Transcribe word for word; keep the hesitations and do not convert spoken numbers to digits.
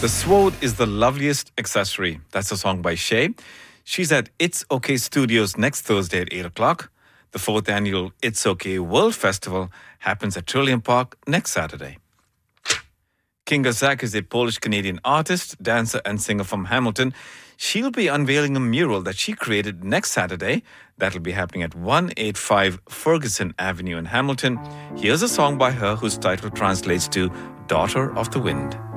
The Sword is the loveliest accessory. That's a song by Shay. She's at It's Okay Studios next Thursday at eight o'clock. The fourth annual It's Okay World Festival happens at Trillium Park next Saturday. Kinga Zak is a Polish-Canadian artist, dancer and singer from Hamilton. She'll be unveiling a mural that she created next Saturday. That'll be happening at one eighty-five Ferguson Avenue in Hamilton. Here's a song by her whose title translates to Daughter of the Wind.